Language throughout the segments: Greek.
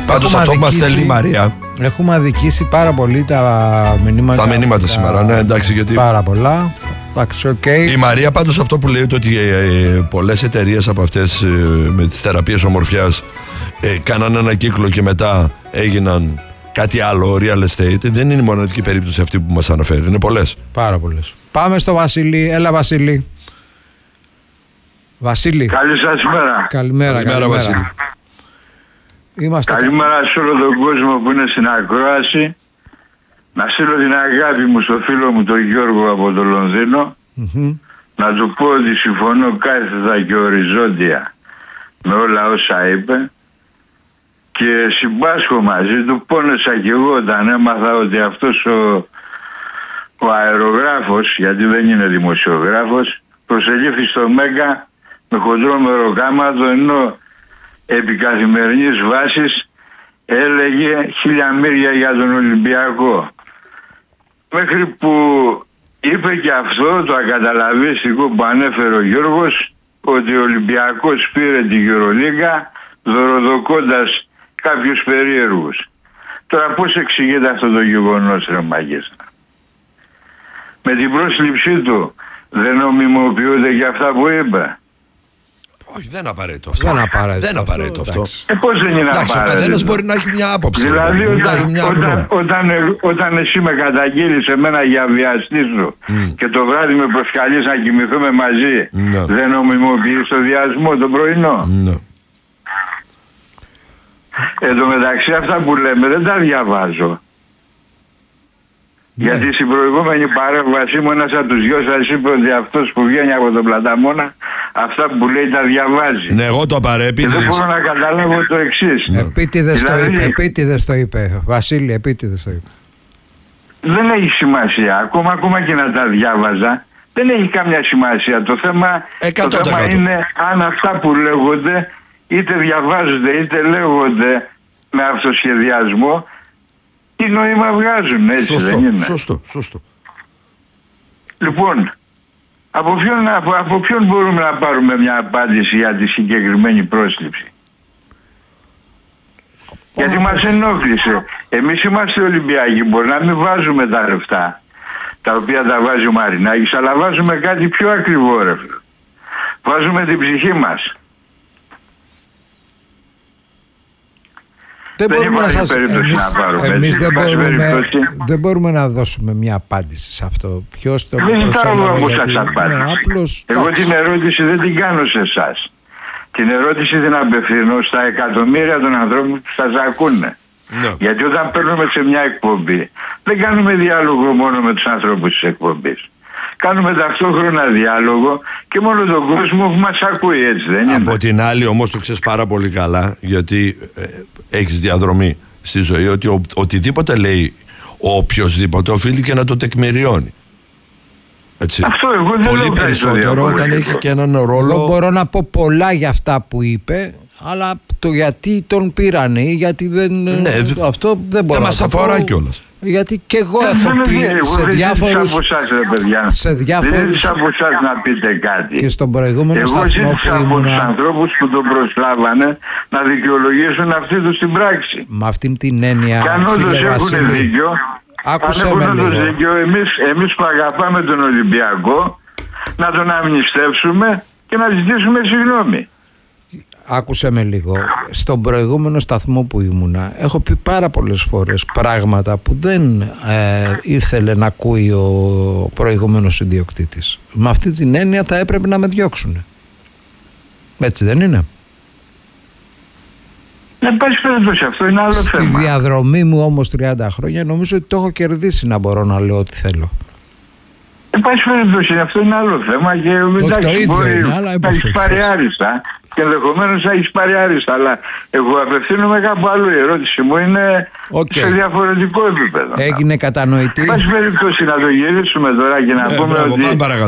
Πάντως αυτό που μας στέλνει η Μαρία. Έχουμε αδικήσει πάρα πολύ τα μηνύματα. Τα μηνύματα σήμερα, ναι, εντάξει, γιατί. Πάρα πολλά. Εντάξει, okay. Η Μαρία πάντως αυτό που λέει ότι πολλές εταιρείες από αυτές με τις θεραπείες ομορφιάς κάναν ένα κύκλο και μετά έγιναν κάτι άλλο, real estate. Δεν είναι η μοναδική περίπτωση αυτή που μας αναφέρει. Είναι πολλές. Πάρα πολλές. Πάμε στο Βασίλη. Έλα, Βασίλη. Βασίλη. Καλή σας μέρα. Καλημέρα. Βασίλη. Καλημέρα σε όλο τον κόσμο που είναι στην ακρόαση. Να στείλω την αγάπη μου στο φίλο μου τον Γιώργο από το Λονδίνο. Να του πω ότι συμφωνώ κάθετα και οριζόντια με όλα όσα είπε και συμπάσχω μαζί του. Πόνεσα κι εγώ όταν έμαθα ότι αυτός ο αερογράφος, γιατί δεν είναι δημοσιογράφος, προσελήφθη στο Μέγκα με χοντρό μεροκάματο, ενώ επί καθημερινής βάσης έλεγε χιλιαμύρια για τον Ολυμπιακό. Μέχρι που είπε και αυτό το ακαταλαβίστικο που ανέφερε ο Γιώργος, ότι ο Ολυμπιακός πήρε την Euroliga δωροδοκώντας κάποιους περίεργους. Τώρα πώς εξηγείται αυτό το γεγονός, ρε μάγκες? Με την πρόσληψή του δεν νομιμοποιούνται και αυτά που είπε? Όχι, δεν είναι απαραίτητο αυτό. Δεν είναι απαραίτητο αυτό. Πώς δεν είναι απαραίτητο? Ο καθένας μπορεί να έχει μια άποψη. Δηλαδή όταν εσύ με καταγγείλεις εμένα για βιαστή σου και το βράδυ με προσκαλείς να κοιμηθούμε μαζί, δεν νομιμοποιείς το διασμό το πρωινό? Εν τω μεταξύ αυτά που λέμε δεν τα διαβάζω. Γιατί στην προηγούμενη παρέμβασή μου ένας από τους δυο σας είπε ότι αυτός που βγαίνει από τον Πλαταμόνα αυτά που λέει τα διαβάζει. Ναι, εγώ το παρέπιτες. Και δεν μπορώ να καταλάβω το εξής. Επίτηδες το είπε. Βασίλη, επίτηδες το είπε. Δεν έχει σημασία. Ακόμα και να τα διάβαζα, δεν έχει καμιά σημασία. Το θέμα είναι αν αυτά που λέγονται είτε διαβάζονται είτε λέγονται με αυτοσχεδιασμό, τι νόημα βγάζουν, έτσι δεν είναι? Σωστό. Λοιπόν, από ποιον μπορούμε να πάρουμε μια απάντηση για τη συγκεκριμένη πρόσληψη? Γιατί μας ενόχλησε. Εμείς είμαστε Ολυμπιακοί, μπορεί να μην βάζουμε τα λεφτά τα οποία τα βάζει ο Μαρινάκης, αλλά βάζουμε κάτι πιο ακριβό, ρε. Βάζουμε την ψυχή μας. Εμείς δεν μπορούμε να δώσουμε μια απάντηση σε αυτό. Ποιος το προσέλαβε? Εγώ την ερώτηση δεν την κάνω σε εσάς. Την ερώτηση την απευθύνω στα εκατομμύρια των ανθρώπων που σας ακούνε. Γιατί όταν παίρνουμε σε μια εκπομπή δεν κάνουμε διάλογο μόνο με τους ανθρώπους της εκπομπής. Κάνουμε ταυτόχρονα διάλογο και μόνο τον κόσμο που μας ακούει, έτσι δεν είναι? Από την άλλη όμως το ξέρεις πάρα πολύ καλά, γιατί έχεις διαδρομή στη ζωή, ότι οτιδήποτε λέει ο οποιοσδήποτε οφείλει και να το τεκμηριώνει. Έτσι. Αυτό εγώ δεν πολύ περισσότερο όταν έχει και έναν ρόλο. Εγώ μπορώ να πω πολλά για αυτά που είπε, αλλά το γιατί τον πήρανε ή γιατί δεν. Ναι, αυτό δεν μπορώ να μας αφορά κιόλας. Γιατί και εγώ έχω πει σε διάφορους. Δεν ζήτησα από εσάς να πείτε κάτι. Και στον προηγούμενο σταθμό που ήμουν. Εγώ ζήτησα από τους ανθρώπους που τον προσλάβανε να δικαιολογήσουν αυτή τους την πράξη. Με αυτήν την έννοια. Και αν όντως έχουν δίκιο, άκουσε με λίγο. Εμείς που αγαπάμε τον Ολυμπιακό, να τον αμνηστεύσουμε και να ζητήσουμε συγγνώμη. Άκουσε με λίγο. Στον προηγούμενο σταθμό που ήμουνα έχω πει πάρα πολλές φορές πράγματα που δεν ήθελε να ακούει ο προηγούμενος ιδιοκτήτης. Με αυτή την έννοια θα έπρεπε να με διώξουν. Έτσι δεν είναι? Να πας περίπτωση, αυτό είναι άλλο θέμα. Στη διαδρομή μου όμως 30 χρόνια νομίζω ότι το έχω κερδίσει να μπορώ να λέω ό,τι θέλω. Εν πάση περιπτώσει, αυτό είναι άλλο θέμα και εντάξει, μπορεί να έχεις πάρει άριστα και ενδεχομένως να έχεις πάρει άριστα, αλλά εγώ απευθύνομαι κάπου άλλο. Η ερώτηση μου είναι σε διαφορετικό επίπεδο. Έγινε κατανοητή. Εν πάση περιπτώσει, να το γυρίσουμε τώρα και να πούμε ότι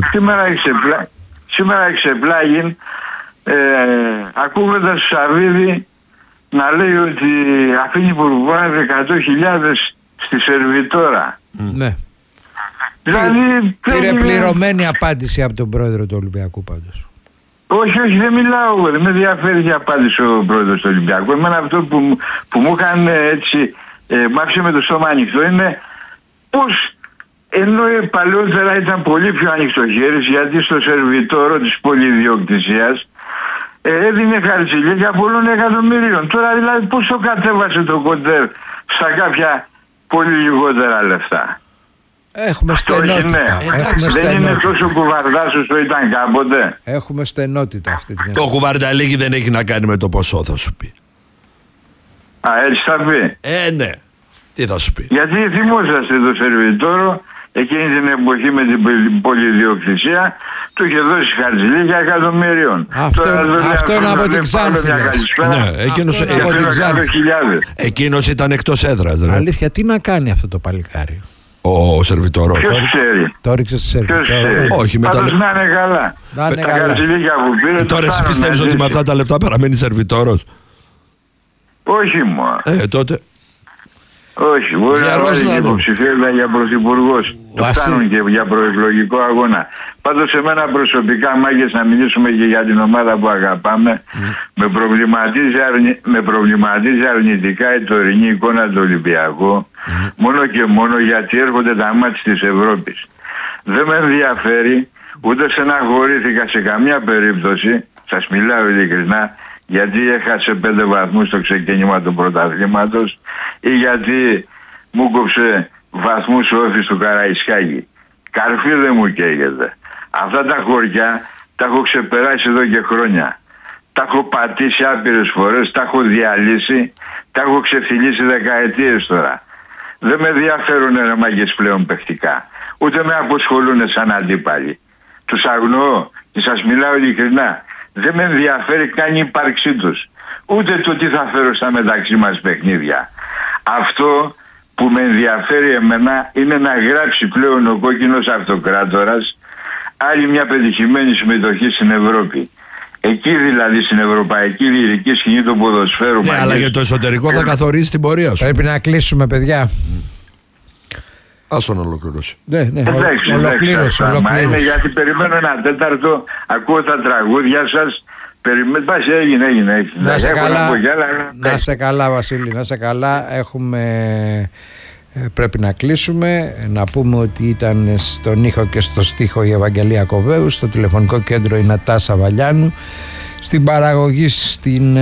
σήμερα εξεπλάγει ακούγοντας τον Σαββίδη να λέει ότι αφήνει μπουρμπουά 100.000 στη σερβιτόρα. Ναι. Δηλαδή, πήρε πληρωμένη απάντηση από τον πρόεδρο του Ολυμπιακού πάντως. Όχι, δεν μιλάω εγώ. Δεν με ενδιαφέρει για απάντηση ο πρόεδρος του Ολυμπιακού. Εμένα αυτό που μου είχαν έτσι μ' άφησε με το στόμα ανοιχτό είναι πώς, ενώ παλαιότερα ήταν πολύ πιο ανοιχτό χέρι, γιατί στο σερβιτόρο της πολυδιοκτησίας έδινε χαρτζηλίκια πολλών εκατομμυρίων. Τώρα δηλαδή πώς το κατέβασε το Κοντέρ στα κάποια πολύ λιγότερα λεφτά. Έχουμε στενότητα. Δεν είναι τόσο κουβαρδάς όσο ήταν κάποτε. Έχουμε στενότητα αυτή την. Το κουβαρνταλίκι δεν έχει να κάνει με το ποσό, θα σου πει. Έτσι θα πει. Ναι. Τι θα σου πει. Γιατί θυμόσαστε το σερβιτόρο εκείνη την εποχή με την πολυδιοκτησία του είχε δώσει χαρτζηλίκια εκατομμυρίων. Αυτό είναι από την Ξάνθη. Ναι, εκείνος ήταν εκτός έδρας. Αλήθεια, τι να κάνει αυτό το παλικάρι. Ο σερβιτόρος. Ποιος ξέρει. Το ρίξε στη σερβιτόρο. Όχι, μετά. Πάντως να είναι καλά. Τα χαρτζηλίκια που πήρε. Τώρα εσύ πιστεύεις ότι με αυτά τα λεπτά παραμένει σερβιτόρος? Όχι μόνο. Τότε. Όχι, μπορεί να βάλει και υποψηφιότητα για πρωθυπουργός. Το φτάνουν και για προεκλογικό αγώνα. Πάντως εμένα προσωπικά, μάγκες, να μιλήσουμε και για την ομάδα που αγαπάμε, με προβληματίζει αρνητικά η τωρινή εικόνα του Ολυμπιακού, μόνο και μόνο γιατί έρχονται τα μάτς της Ευρώπης. Δεν με ενδιαφέρει, ούτε στεναχωρήθηκα σε καμία περίπτωση, σας μιλάω ειλικρινά, γιατί έχασε 5 βαθμούς στο ξεκίνημα του πρωταθλήματος ή γιατί μου κόψε βαθμούς ο Όφης του Καραϊσκάκη. Καρφί δεν μου καίγεται. Αυτά τα χωριά τα έχω ξεπεράσει εδώ και χρόνια. Τα έχω πατήσει άπειρες φορές, τα έχω διαλύσει, τα έχω ξεφυλίσει δεκαετίες τώρα. Δεν με ενδιαφέρουν ρε μάγκες πλέον παιχτικά. Ούτε με αποσχολούν σαν αντίπαλοι. Τους αγνοώ και σας μιλάω ειλικρινά. Δεν με ενδιαφέρει καν η ύπαρξή τους. Ούτε το τι θα φέρω στα μεταξύ μας παιχνίδια. Αυτό που με ενδιαφέρει εμένα είναι να γράψει πλέον ο κόκκινος αυτοκράτορας άλλη μια πετυχημένη συμμετοχή στην Ευρώπη. Εκεί δηλαδή στην ευρωπαϊκή λυρική σκηνή του ποδοσφαίρου. Ναι, αλλά για το εσωτερικό θα καθορίσει την πορεία σου. Πρέπει να κλείσουμε, παιδιά. Ας τον ολοκληρώσει. Ναι, ολοκλήρωσε. Είναι γιατί περιμένω ένα τέταρτο, ακούω τα τραγούδια σας. Έγινε. Να σε καλά, Βασίλη, να σε καλά. Πρέπει να κλείσουμε. Να πούμε ότι ήταν στον ήχο και στο στίχο η Ευαγγελία Κοβέου, στο τηλεφωνικό κέντρο η Νατάσα Βαλιάνου, στην παραγωγή στην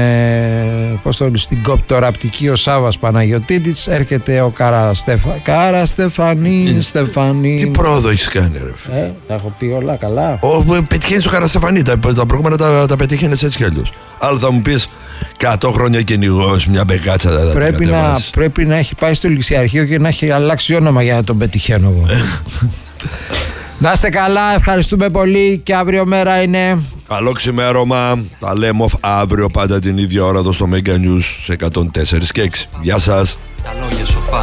κοπτοραπτική ο Σάββας Παναγιωτήτης. Έρχεται ο Καραστεφανή. Τι πρόοδο έχεις κάνει ρε φίλε? Τα έχω πει όλα καλά. Πετυχαίνεις ο Καραστεφανή. Τα προηγούμενα τα πετύχαινες έτσι κι αλλιώς. Άλλο θα μου πεις 100 χρόνια κυνηγός, μια μπεκάτσα. Πρέπει να έχει πάει στο ληξιαρχείο και να έχει αλλάξει όνομα για να τον πετυχαίνω εγώ. Να είστε καλά, ευχαριστούμε πολύ και αύριο μέρα είναι. Καλό ξημέρωμα, τα λέμε αύριο πάντα την ίδια ώρα εδώ στο Mega News σε 104 και 6. Γεια σας. Τα λόγια σοφά.